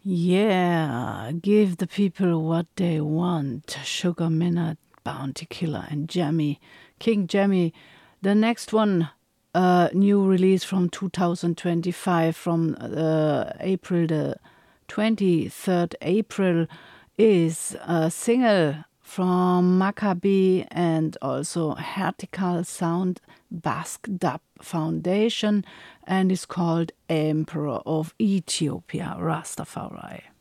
Yeah, give the people what they want. Sugar Minott, Bounty Killer, and Jammy, King Jammy. The next one, new release from 2025, from April the 23rd April, is a single from Maccabi and also Hertikal Sound Basque Dub Foundation, and is called Emperor of Ethiopia, Rastafari.